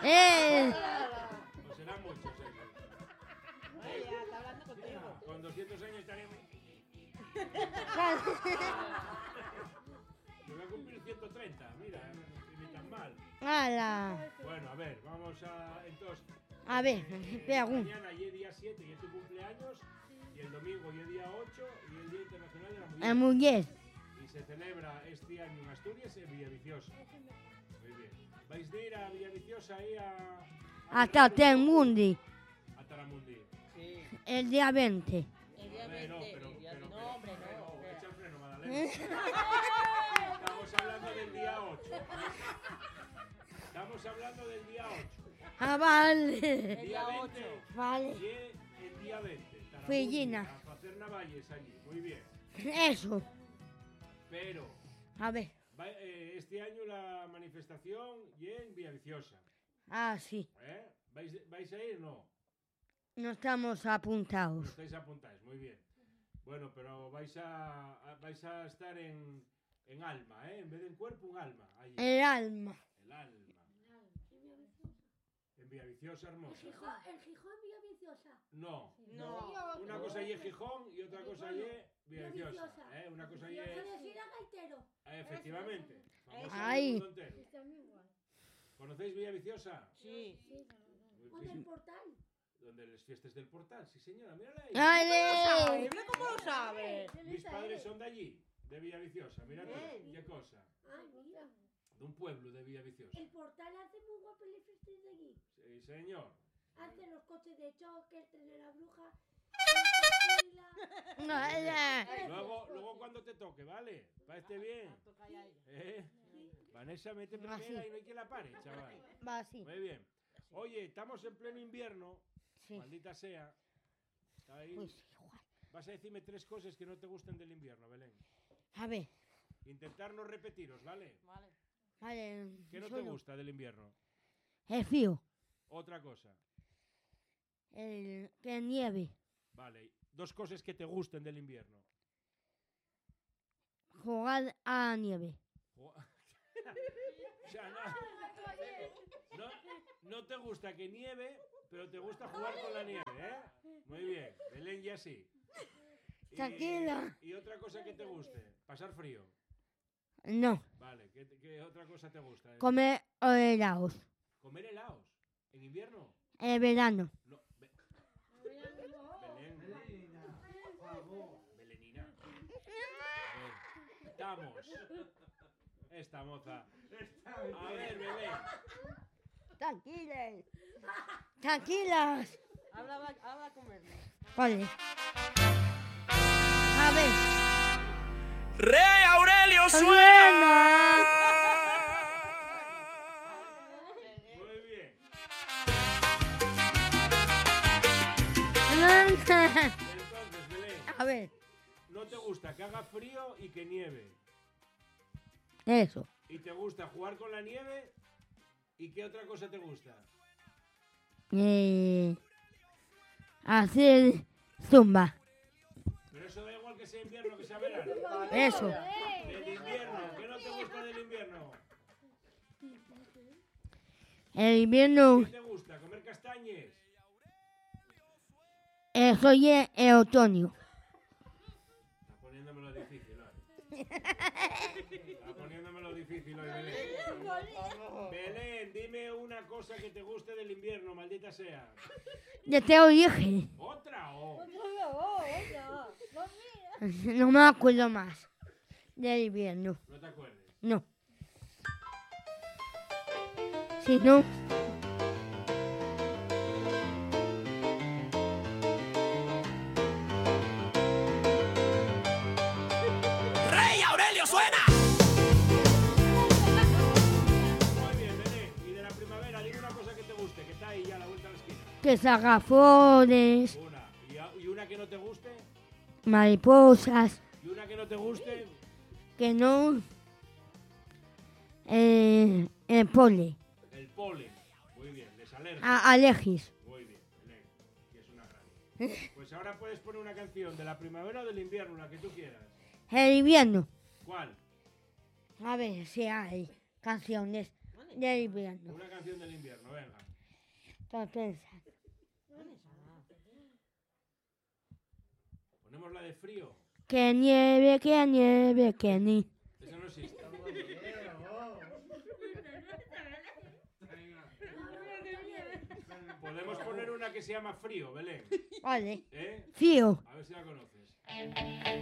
Pues serán muchos, Ya, está hablando contigo. Con 200 años estaremos... Yo voy a cumplir 130, mira, ni tan mal. ¡Hala! Bueno, a ver, vamos a... Entonces... A ver, pregunta. Mañana y el día 7 y es tu cumpleaños, y el domingo y el día 8 y el Día Internacional de la Mujer. La mujer. Y se celebra este año en Asturias, en Villaviciosa. Muy bien. ¿Vais a ir a Villaviciosa ahí a Hasta Telmundi. a Taramundi? Sí. El día 20. El día Hombre, 20. pero, No, hombre, no. echa el freno, Madalena. Estamos hablando del día 8. Estamos hablando del día 8. Ah, vale. El Día día 20. 8. Vale. Y el día 20. Taramundi, Fellina. a hacer navalles allí. Muy bien. Eso. Pero A ver. este año la manifestación y en Villaviciosa. Ah, sí. ¿Vais a ir? No. No estamos apuntados. Estáis apuntados, muy bien. Bueno, pero vais a estar en alma, ¿eh? En vez de en cuerpo, un alma. Allí. El alma. El alma. En Villaviciosa, hermosa. ¿El Gijón Villaviciosa? No. No. Una cosa allí es Gijón y otra cosa allí es Villaviciosa. Una cosa allí es... Villaviciosa de Gaitero. Efectivamente. Famosa en Ay. el mundo entero. Está muy igual. ¿Conocéis Villaviciosa? Sí. Muy ¿O bien. del portal? Donde les fiestas del portal, sí señora, mírala ahí. ¡Ale! Mira cómo lo sabes. Mis padres son de allí, de Villaviciosa, mira tú, Bien. qué cosa. Ay, mira. De un pueblo de Villaviciosa. El portal hace muy guapo el festín de allí. Sí, señor. Hace los coches de choque, el tren de la bruja. Luego cuando te toque, ¿vale? ¿Parece bien? Vanessa, mete primera Así. y no hay quien la pare, chaval. Va así. Muy bien. Oye, estamos en pleno invierno, Sí. maldita sea. Está ahí. Pues igual. Vas a decirme 3 cosas que no te gustan del invierno, Belén. A ver. Intentar no repetiros, ¿vale? Vale. Vale. ¿Qué no te solo. gusta del invierno? El frío. Otra cosa. Que nieve. Vale. 2 cosas que te gusten del invierno. Jugar a la nieve. O sea, no te gusta que nieve, pero te gusta jugar con la nieve, ¿eh? Muy bien. Belén ya sí. Tranquila. Y otra cosa que te guste. Pasar frío. No. Vale. ¿Qué otra cosa te gusta? Comer helados. ¿Comer helados? ¿En invierno? En verano. No. Belén. Belenina. Estamos. Esta moza. A ver, Belén. Tranquilas. Tranquilas. Habla con él. Vale. A ver. ¡Rey Aurelio ¡Suena! Muy bien. Entonces, Belén, A ver. no te gusta que haga frío y que nieve. Eso. ¿Y te gusta jugar con la nieve? ¿Y qué otra cosa te gusta? Hacer zumba. Pero eso da igual que sea invierno que sea verano. Eso. Del invierno, ¿qué no te gusta del invierno? El invierno. ¿Qué te gusta? ¿Comer castañes? Soy el otoño. Está poniéndomelo difícil hoy. Está poniéndomelo difícil hoy, Belén. Belén, dime una cosa que te guste del invierno, maldita sea. Ya te lo dije. ¿Otra o? No me acuerdo más del invierno. No te acuerdes. No. Si no. ¡Rey Aurelio suena! Muy bien, Belén. Y de la primavera, dime una cosa que te guste, que está ahí ya a la vuelta de la esquina. Que salga flores, Una. ¿Y una que no te guste? mariposas, ¿Y una que no te guste? que no. El polen. El polen. Muy bien, les alergia. Alergis. Muy bien, Belén. Que es una gran. Pues ahora puedes poner una canción de la primavera o del invierno, la que tú quieras. El invierno. ¿Cuál? A ver si hay canciones. del invierno. Una canción del invierno, venga. Estás pensando. Ponemos la de frío. Que nieve, que ni. Esa no existe. Podemos poner una que se llama Frío, Belén. Vale. ¿Eh? Fío. A ver si la conoces.